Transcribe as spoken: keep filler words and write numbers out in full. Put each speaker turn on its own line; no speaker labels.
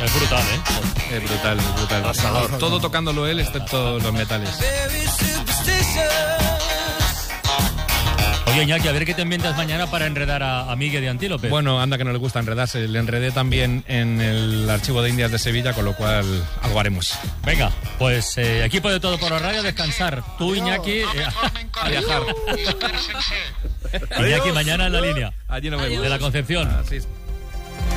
Es brutal, ¿eh?
Es brutal, es brutal.
Pasador.
Todo tocándolo él, excepto los metales.
Oye, Iñaki, a ver qué te inventas mañana para enredar a, a Miguel de Antílope.
Bueno, anda que no le gusta enredarse. Le enredé también en el Archivo de Indias de Sevilla, con lo cual algo haremos.
Venga, pues eh, equipo de Todo por la Radio, descansar. Tú, Iñaki, eh,
a viajar.
Iñaki, mañana en la línea.
Allí nos vemos.
De la Concepción.
Así es.